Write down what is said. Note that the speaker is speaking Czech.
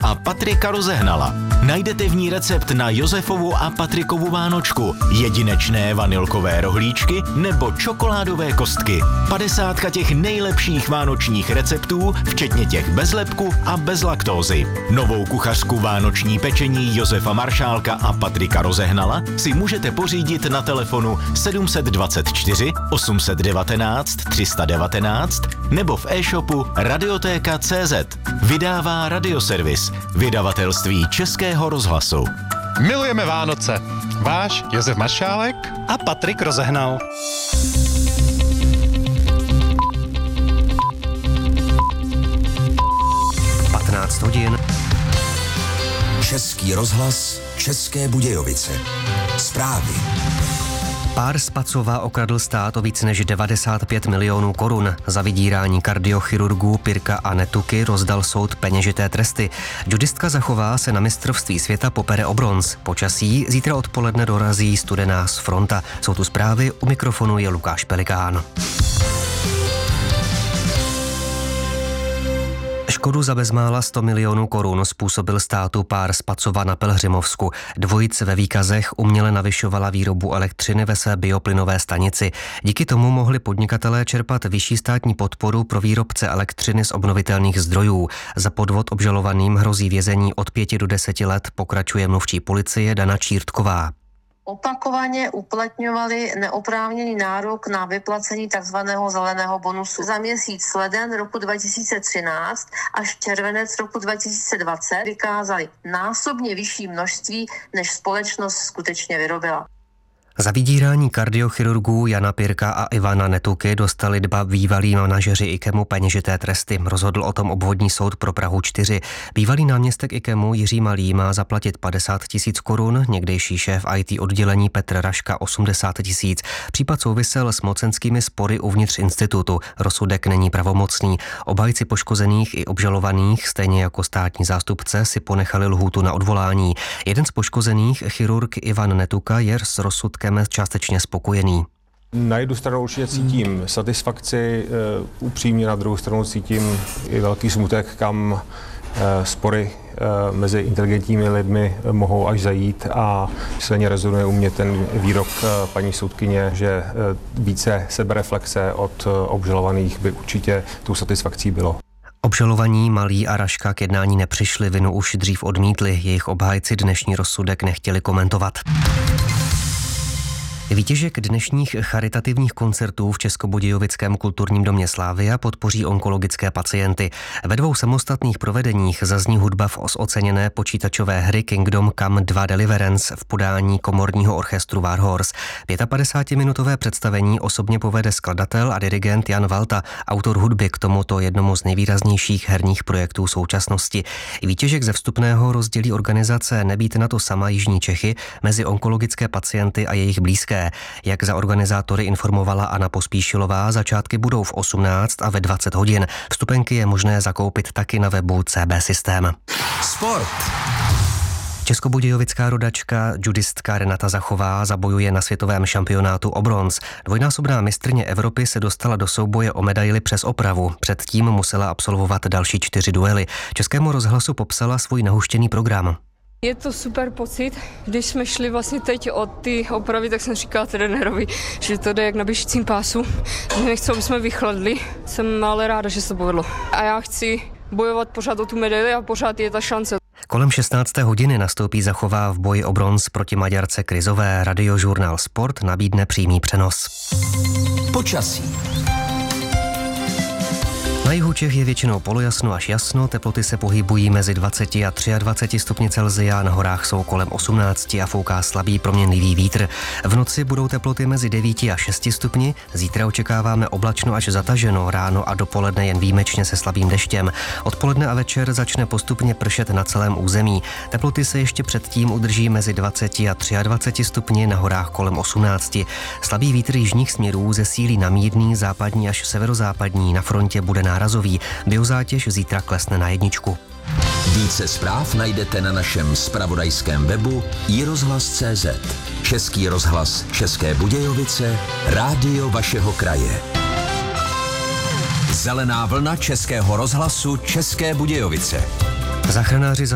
a Patrika Rozehnala. Najdete v ní recept na Josefovu a Patrikovu vánočku, jedinečné vanilkové rohlíčky nebo čokoládové kostky. 50 těch nejlepších vánočních receptů, včetně těch bez lepku a bez laktózy. Novou kuchařku vánoční pečení Josefa Maršálka a Patrika Rozehnala si můžete pořídit na telefonu 724 819 319 nebo v e-shopu radiotéka.cz. Vydává Radioservis, vydavatelství Českého rozhlasu. Milujeme Vánoce. Váš Josef Maršálek a Patrik Rozehnal. Hodin. Český rozhlas, České Budějovice. Zprávy. Pár z Pacova okradl stát o víc než 95 milionů korun. Za vydírání kardiochirurgů Pirka a Netuky rozdal soud peněžité tresty. Judistka Zachová se na mistrovství světa popere o bronz. Počasí zítra odpoledne dorazí studená z fronta. Jsou tu zprávy, u mikrofonu je Lukáš Pelikán. Škodu za bezmála 100 milionů korun způsobil státu pár z Pacova na Pelhřimovsku. Dvojice ve výkazech uměle navyšovala výrobu elektřiny ve své bioplynové stanici. Díky tomu mohli podnikatelé čerpat vyšší státní podporu pro výrobce elektřiny z obnovitelných zdrojů. Za podvod obžalovaným hrozí vězení od 5 do 10 let, pokračuje mluvčí policie Dana Čírtková. Opakovaně uplatňovali neoprávněný nárok na vyplacení tzv. Zeleného bonusu. Za měsíc leden roku 2013 až červenec roku 2020 vykázali násobně vyšší množství, než společnost skutečně vyrobila. Za vydírání kardiochirurgů Jana Pirka a Ivana Netuky dostali dva bývalí manažeři IKEMu peněžité tresty. Rozhodl o tom obvodní soud pro Prahu 4. Bývalý náměstek IKEMu Jiří Malý má zaplatit 50 000 korun, někdejší šéf IT oddělení Petr Raška 80 000. Případ souvisel s mocenskými spory uvnitř institutu. Rozsudek není pravomocný. Obhájci poškozených i obžalovaných, stejně jako státní zástupce, si ponechali lhůtu na odvolání. Jeden z poškozených, chirurg Ivan Netuka, je s rozsudkem částečně spokojený. Na jednu stranu určitě cítím satisfakci, upřímně na druhou stranu cítím i velký smutek, kam spory mezi inteligentními lidmi mohou až zajít, a silně rezonuje u mě ten výrok paní soudkyně, že více sebereflexe od obžalovaných by určitě tou satisfakcí bylo. Obžalovaní Malý a Raška k jednání nepřišli, vinu už dřív odmítli. Jejich obhájci dnešní rozsudek nechtěli komentovat. Výtěžek dnešních charitativních koncertů v Českobudějovickém kulturním domě Slavia podpoří onkologické pacienty. Ve dvou samostatných provedeních zazní hudba z oceněné počítačové hry Kingdom Come 2 Deliverance v podání komorního orchestru Warhorse. 55-minutové představení osobně povede skladatel a dirigent Jan Valta, autor hudby k tomuto jednomu z nejvýraznějších herních projektů současnosti. Výtěžek ze vstupného rozdělí organizace Nebýt na to sama Jižní Čechy mezi onkologické pacienty a jejich blízké. Jak za organizátory informovala Anna Pospíšilová, začátky budou v 18 a ve 20 hodin. Vstupenky je možné zakoupit taky na webu CB Systém. Sport. Českobudějovická rodačka judistka Renata Zachová zabojuje na světovém šampionátu o bronz. Dvojnásobná mistryně Evropy se dostala do souboje o medaili přes opravu. Předtím musela absolvovat další 4 duely. Českému rozhlasu popsala svůj nahuštěný program. Je to super pocit. Když jsme šli vlastně teď od ty opravy, tak jsem říkala trenérovi, že to jde jak na běžícím pásu. Nechci, aby jsme vychladli. Jsem ale ráda, že se to povedlo. A já chci bojovat pořád o tu medaili a pořád je ta šance. Kolem 16. hodiny nastoupí Zachová v boji o bronz proti Maďarce Krizové. Radiožurnál Sport nabídne přímý přenos. Počasí. Na jihu Čech je většinou polojasno až jasno, teploty se pohybují mezi 20 a 23 stupni Celsia, na horách jsou kolem 18 a fouká slabý proměnlivý vítr. V noci budou teploty mezi 9 a 6 stupni, zítra očekáváme oblačno až zataženo, ráno a dopoledne jen výjimečně se slabým deštěm. Odpoledne a večer začne postupně pršet na celém území. Teploty se ještě předtím udrží mezi 20 a 23 stupni, na horách kolem 18. Slabý vítr jižních směrů zesílí na mírný, západní až severozápadní, na frontě bude nárazový. Biozátěž zítra klesne na 1. Více zpráv najdete na našem zpravodajském webu iRozhlas.cz. Český rozhlas České Budějovice, rádio vašeho kraje. Zelená vlna Českého rozhlasu České Budějovice. Záchranáři